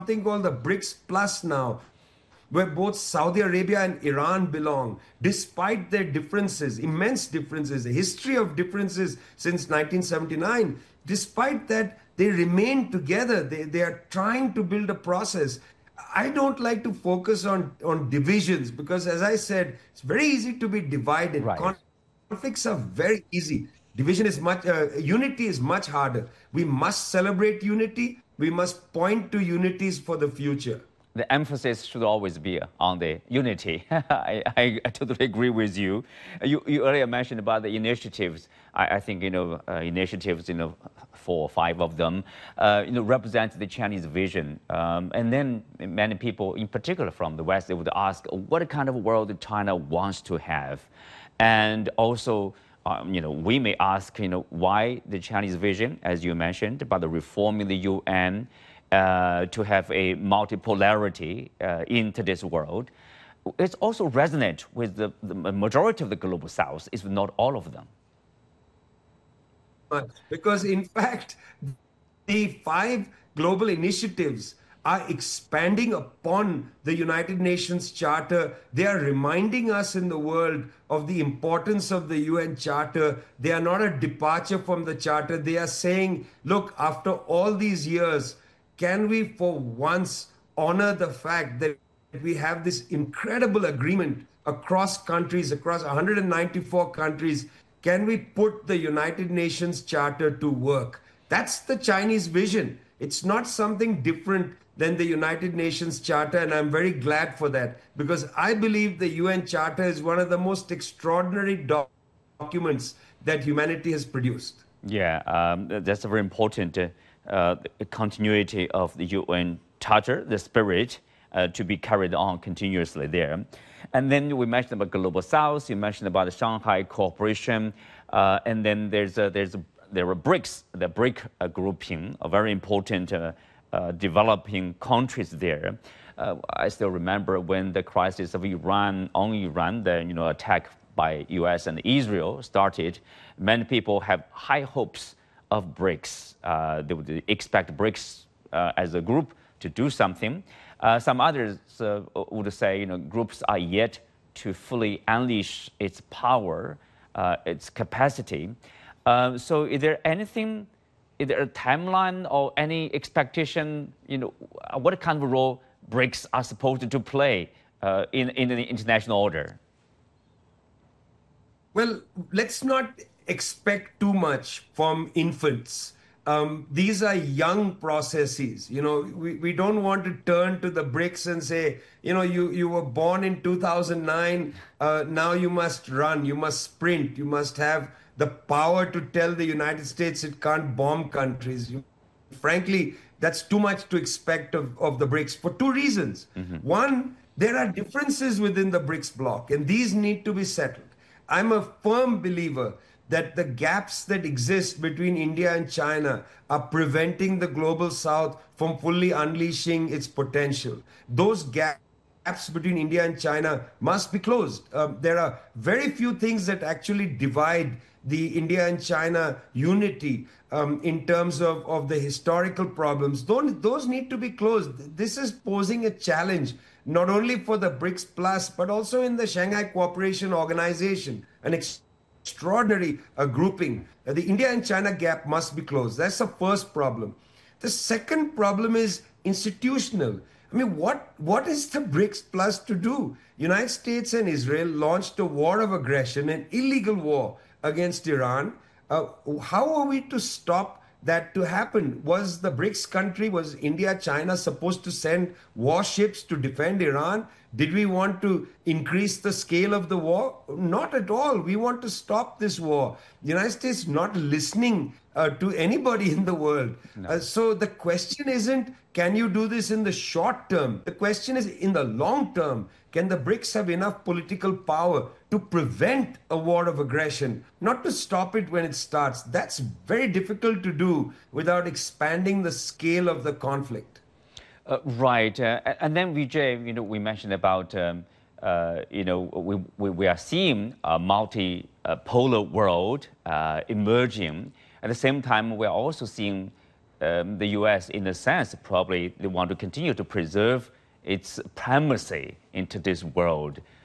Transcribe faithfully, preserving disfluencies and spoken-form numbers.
something called the BRICS Plus now, where both Saudi Arabia and Iran belong, despite their differences, immense differences, a history of differences since nineteen seventy-nine. Despite that, they remain together. They, they are trying to build a process. I don't like to focus on, on divisions because, as I said, it's very easy to be divided. Right. Conflicts are very easy. Division is much, uh, unity is much harder. We must celebrate unity. We must point to unities for the future. The emphasis should always be on the unity. I, I, I totally agree with you. You, you earlier mentioned about the initiatives. I, I think, you know, uh, initiatives, you know, four or five of them, uh, you know, represent the Chinese vision. Um, and then many people, in particular from the West, they would ask, what kind of world China wants to have? And also, um, you know, we may ask, you know, why the Chinese vision, as you mentioned, about the reforming the U N, Uh, to have a multipolarity uh, into this world. It's also resonant with the, the majority of the global South, if not all of them. Because in fact, the five global initiatives are expanding upon the United Nations Charter. They are reminding us in the world of the importance of the U N Charter. They are not a departure from the Charter. They are saying, look, after all these years, can we for once honor the fact that we have this incredible agreement across countries, across one hundred ninety-four countries? Can we put the United Nations Charter to work? That's the Chinese vision. It's not something different than the United Nations Charter, and I'm very glad for that, because I believe the U N Charter is one of the most extraordinary doc documents that humanity has produced. Yeah, um, that's a very important uh, uh, continuity of the U N Charter, the spirit uh, to be carried on continuously there. And then we mentioned about Global South, you mentioned about the Shanghai Cooperation, uh, and then there's a, there's a, there are BRICS, the BRIC uh, grouping, a very important uh, uh, developing countries there. Uh, I still remember when the crisis of Iran, on Iran, the you know, attack by U S and Israel started, many people have high hopes of BRICS. Uh, they would expect BRICS uh, as a group to do something. Uh, some others uh, would say, you know, groups are yet to fully unleash its power, uh, its capacity. Uh, so is there anything, is there a timeline or any expectation, you know, what kind of role BRICS are supposed to play uh, in, in the international order? Well, let's not expect too much from infants. Um, these are young processes. You know, we, we don't want to turn to the BRICS and say, you know, you, you were born in two thousand nine, uh, now you must run, you must sprint, you must have the power to tell the United States it can't bomb countries. You, frankly, that's too much to expect of, of the BRICS for two reasons. Mm-hmm. One, there are differences within the BRICS bloc, and these need to be settled. I'm a firm believer that the gaps that exist between India and China are preventing the global South from fully unleashing its potential. Those gaps between India and China must be closed. Um, there are very few things that actually divide the India and China unity um, in terms of, of the historical problems. Those, those need to be closed. This is posing a challenge not only for the BRICS Plus, but also in the Shanghai Cooperation Organization, an extraordinary uh, grouping. Uh, the India and China gap must be closed. That's the first problem. The second problem is institutional. I mean, what, what is the BRICS Plus to do? United States and Israel launched a war of aggression, an illegal war against Iran. Uh, how are we to stop that to happen? Was the BRICS country, was India, China supposed to send warships to defend Iran? Did we want to increase the scale of the war? Not at all. We want to stop this war. The United States is not listening uh, to anybody in the world. No. Uh, so the question isn't, can you do this in the short term? The question is, in the long term, can the BRICS have enough political power to prevent a war of aggression, not to stop it when it starts? That's very difficult to do without expanding the scale of the conflict. Uh, right, uh, and then Vijay, you know, we mentioned about, um, uh, you know, we, we, we are seeing a multi-polar world uh, emerging. At the same time, we are also seeing um, the U S, in a sense, probably they want to continue to preserve its primacy in today's world.